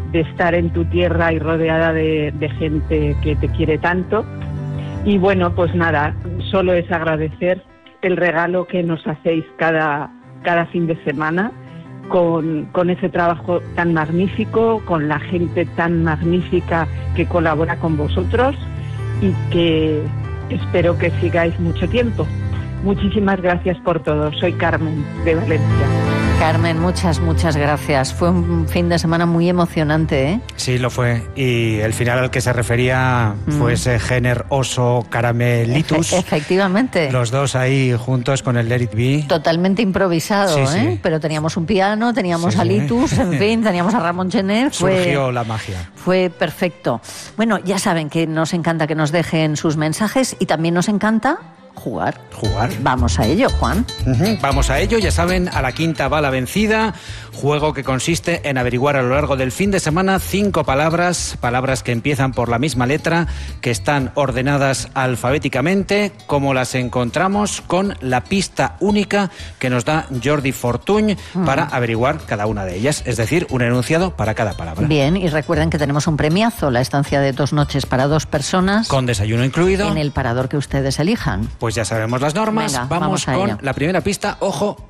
estar en tu tierra y rodeada de gente que te quiere tanto. Y bueno, pues nada, solo es agradecer el regalo que nos hacéis cada fin de semana con ese trabajo tan magnífico, con la gente tan magnífica que colabora con vosotros y que espero que sigáis mucho tiempo. Muchísimas gracias por todo. Soy Carmen, de Valencia. Carmen, muchas gracias. Fue un fin de semana muy emocionante, ¿eh? Sí, lo fue. Y el final al que se refería fue ese Jenner Oso Caramelitus. Efectivamente. Los dos ahí juntos con el Let It Be. Totalmente improvisado, Sí, ¿eh? sí. Pero teníamos un piano, teníamos a Litus, en fin, teníamos a Ramón Gener. Surgió la magia. Fue perfecto. Bueno, ya saben que nos encanta que nos dejen sus mensajes y también nos encanta jugar. Vamos a ello, Juan. Vamos a ello, ya saben, a la quinta va la vencida. Juego que consiste en averiguar a lo largo del fin de semana 5 palabras que empiezan por la misma letra, que están ordenadas alfabéticamente, como las encontramos, con la pista única que nos da Jordi Fortuny para averiguar cada una de ellas, es decir, un enunciado para cada palabra. Bien, y recuerden que tenemos un premiazo, la estancia de 2 noches para 2 personas. Con desayuno incluido. En el parador que ustedes elijan. Pues ya sabemos las normas. Venga, vamos a con ello. la primera pista. Ojo,